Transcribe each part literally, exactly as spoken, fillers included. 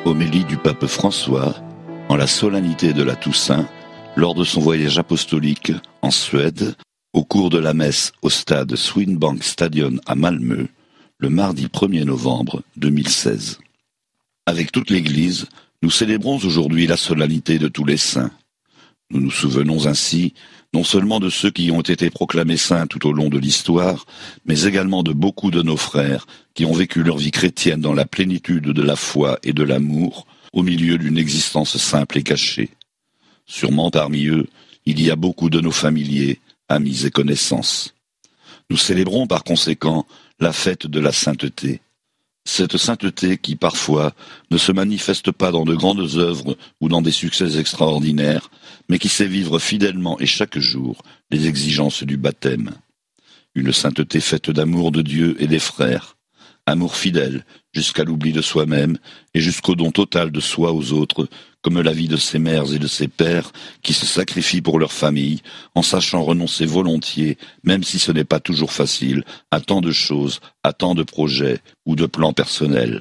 Homélie du pape François en la solennité de la Toussaint lors de son voyage apostolique en Suède au cours de la messe au stade Swedbank Stadion à Malmö le mardi premier novembre deux mille seize. Avec toute l'Église, nous célébrons aujourd'hui la solennité de tous les saints. Nous nous souvenons ainsi non seulement de ceux qui ont été proclamés saints tout au long de l'histoire, mais également de beaucoup de nos frères qui ont vécu leur vie chrétienne dans la plénitude de la foi et de l'amour, au milieu d'une existence simple et cachée. Sûrement parmi eux, il y a beaucoup de nos familiers, amis et connaissances. Nous célébrons par conséquent la fête de la sainteté. Cette sainteté qui, parfois, ne se manifeste pas dans de grandes œuvres ou dans des succès extraordinaires, mais qui sait vivre fidèlement et chaque jour les exigences du baptême. Une sainteté faite d'amour de Dieu et des frères, amour fidèle jusqu'à l'oubli de soi-même et jusqu'au don total de soi aux autres, comme la vie de ces mères et de ces pères qui se sacrifient pour leur famille en sachant renoncer volontiers, même si ce n'est pas toujours facile, à tant de choses, à tant de projets ou de plans personnels.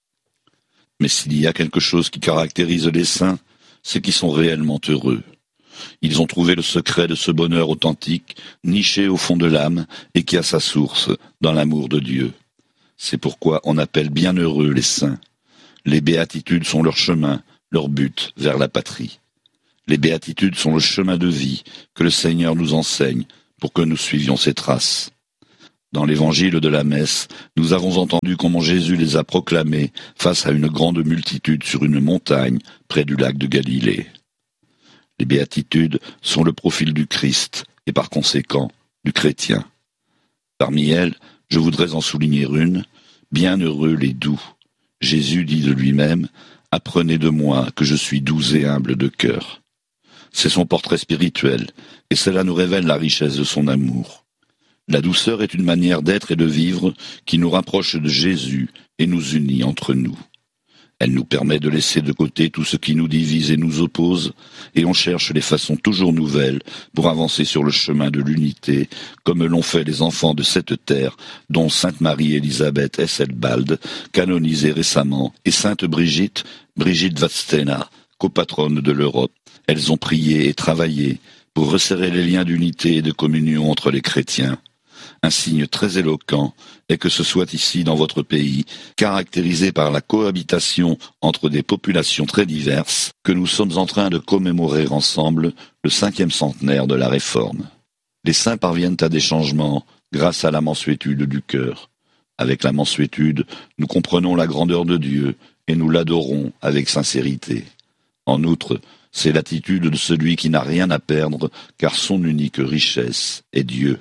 Mais s'il y a quelque chose qui caractérise les saints, c'est qu'ils sont réellement heureux. Ils ont trouvé le secret de ce bonheur authentique, niché au fond de l'âme et qui a sa source dans l'amour de Dieu. C'est pourquoi on appelle bienheureux les saints. Les béatitudes sont leur chemin, leur but vers la patrie. Les béatitudes sont le chemin de vie que le Seigneur nous enseigne pour que nous suivions ses traces. Dans l'évangile de la messe, nous avons entendu comment Jésus les a proclamés face à une grande multitude sur une montagne près du lac de Galilée. Les béatitudes sont le profil du Christ et par conséquent du chrétien. Parmi elles, je voudrais en souligner une, bienheureux les doux. Jésus dit de lui-même, « Apprenez de moi que je suis doux et humble de cœur ». C'est son portrait spirituel, et cela nous révèle la richesse de son amour. La douceur est une manière d'être et de vivre qui nous rapproche de Jésus et nous unit entre nous. Elle nous permet de laisser de côté tout ce qui nous divise et nous oppose, et on cherche des façons toujours nouvelles pour avancer sur le chemin de l'unité, comme l'ont fait les enfants de cette terre, dont Sainte Marie-Élisabeth Hesselbald, canonisée récemment, et Sainte Brigitte, Brigitte Vadstena, copatronne de l'Europe. Elles ont prié et travaillé pour resserrer les liens d'unité et de communion entre les chrétiens. Un signe très éloquent est que ce soit ici dans votre pays, caractérisé par la cohabitation entre des populations très diverses, que nous sommes en train de commémorer ensemble le cinquième centenaire de la Réforme. Les saints parviennent à des changements grâce à la mansuétude du cœur. Avec la mansuétude, nous comprenons la grandeur de Dieu et nous l'adorons avec sincérité. En outre, c'est l'attitude de celui qui n'a rien à perdre, car son unique richesse est Dieu.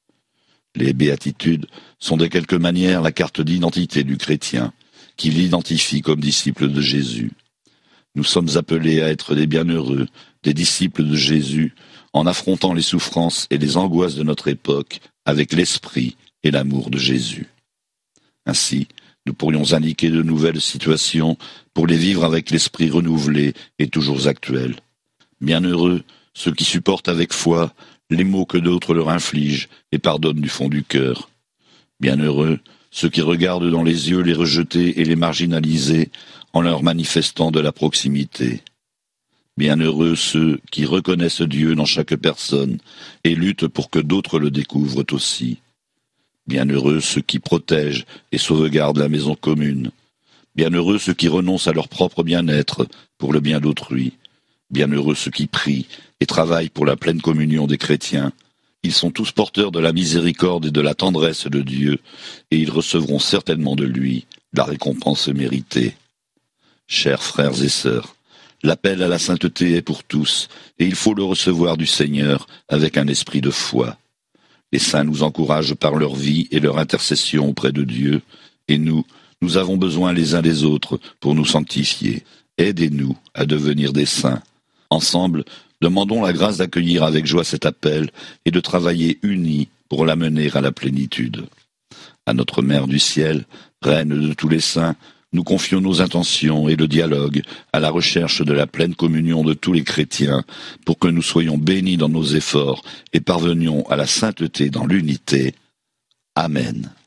Les béatitudes sont de quelque manière la carte d'identité du chrétien, qui l'identifie comme disciple de Jésus. Nous sommes appelés à être des bienheureux, des disciples de Jésus, en affrontant les souffrances et les angoisses de notre époque avec l'esprit et l'amour de Jésus. Ainsi, nous pourrions indiquer de nouvelles situations pour les vivre avec l'esprit renouvelé et toujours actuel. Bienheureux ceux qui supportent avec foi les maux que d'autres leur infligent et pardonnent du fond du cœur. Bienheureux ceux qui regardent dans les yeux les rejetés et les marginalisés en leur manifestant de la proximité. Bienheureux ceux qui reconnaissent Dieu dans chaque personne et luttent pour que d'autres le découvrent aussi. Bienheureux ceux qui protègent et sauvegardent la maison commune. Bienheureux ceux qui renoncent à leur propre bien-être pour le bien d'autrui. Bienheureux ceux qui prient et travaillent pour la pleine communion des chrétiens. Ils sont tous porteurs de la miséricorde et de la tendresse de Dieu, et ils recevront certainement de lui la récompense méritée. Chers frères et sœurs, l'appel à la sainteté est pour tous, et il faut le recevoir du Seigneur avec un esprit de foi. Les saints nous encouragent par leur vie et leur intercession auprès de Dieu, et nous, nous avons besoin les uns des autres pour nous sanctifier. Aidez-nous à devenir des saints. Ensemble, demandons la grâce d'accueillir avec joie cet appel et de travailler unis pour l'amener à la plénitude. À notre Mère du ciel, Reine de tous les saints, nous confions nos intentions et le dialogue à la recherche de la pleine communion de tous les chrétiens pour que nous soyons bénis dans nos efforts et parvenions à la sainteté dans l'unité. Amen.